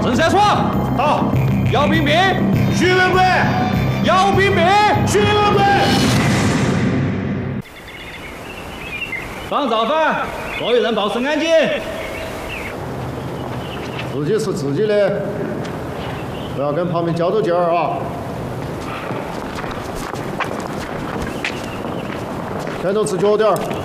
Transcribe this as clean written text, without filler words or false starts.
郑三爽， 到。 姚冰冰， 徐文贵， 姚冰冰， 徐文贵。 放造反，所有人保持安静。 自己是自己的，不要跟旁边较着劲儿啊！全都吃脚点儿。